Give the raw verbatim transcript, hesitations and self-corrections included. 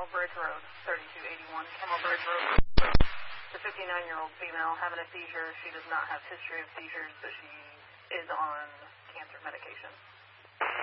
Camel Bridge Road, thirty-two eighty-one Camel Bridge Road. The fifty-nine-year-old female having a seizure. She does not have history of seizures, but she